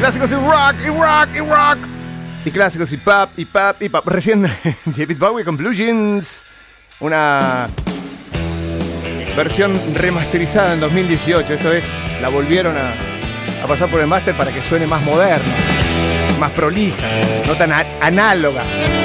Clásicos y rock, y rock, y rock. Y clásicos y pop, y pop, y pop. Recién David Bowie con Blue Jeans. Una versión remasterizada en 2018. Esto es, la volvieron a pasar por el máster para que suene más moderno, más prolija, no tan análoga.